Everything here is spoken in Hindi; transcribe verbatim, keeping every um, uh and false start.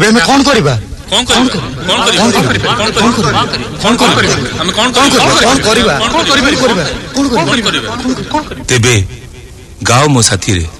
ଆମେ କଣ କରିବା कौन करिबा कौन करिबा कौन करिबा कौन करिबा कौन करिबा हम कौन करिबा कौन करिबा कौन करिबा कौन करिबा कौन करिबा तेबे गाओ मो साथी रे